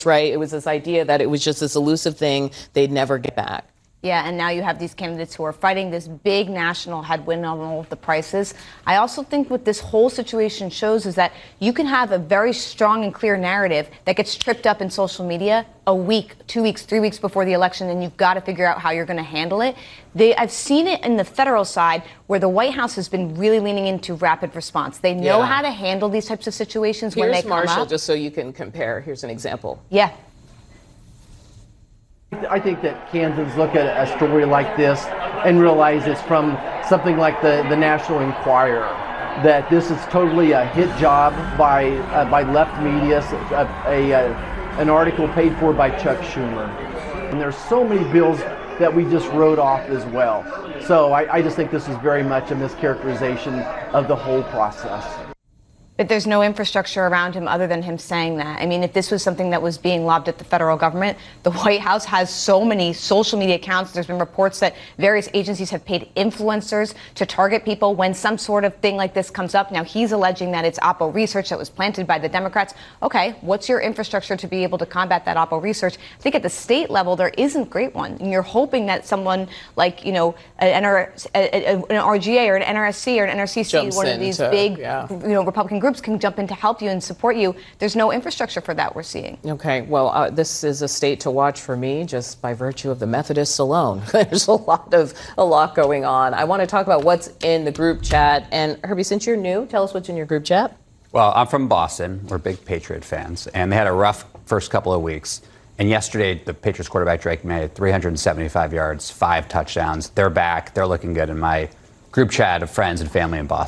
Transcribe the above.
right? It was this idea that it was just this elusive thing they'd never get back. Yeah, and now you have these candidates who are fighting this big national headwind on all of the prices. I also think what this whole situation shows is that you can have a very strong and clear narrative that gets tripped up in social media a week, 2 weeks, 3 weeks before the election, and you've got to figure out how you're going to handle it. I've seen it in the federal side where the White House has been really leaning into rapid response. They know how to handle these types of situations when they come up. Here's Marshall, just so you can compare. Here's an example. Yeah. I think that Kansans look at a story like this and realize it's from something like the National Enquirer, that this is totally a hit job by left media, an article paid for by Chuck Schumer. And there's so many bills that we just wrote off as well. So I just think this is very much a mischaracterization of the whole process. But there's no infrastructure around him other than him saying that. I mean, if this was something that was being lobbed at the federal government, the White House has so many social media accounts. There's been reports that various agencies have paid influencers to target people when some sort of thing like this comes up. Now, he's alleging that it's Oppo research that was planted by the Democrats. Okay, what's your infrastructure to be able to combat that Oppo research? I think at the state level, there isn't a great one. And you're hoping that someone like, you know, an RGA or an NRSC or an NRCC, one of these big, Republican groups can jump in to help you and support you. There's no infrastructure for that we're seeing. Okay, well, this is a state to watch for me just by virtue of the Methodists alone. There's a lot going on. I want to talk about what's in the group chat. And Herbie, since you're new, tell us what's in your group chat. Well, I'm from Boston. We're big Patriot fans, and they had a rough first couple of weeks. And yesterday, the Patriots quarterback Drake May had 375 yards, 5 touchdowns. They're back. They're looking good in my group chat of friends and family in Boston.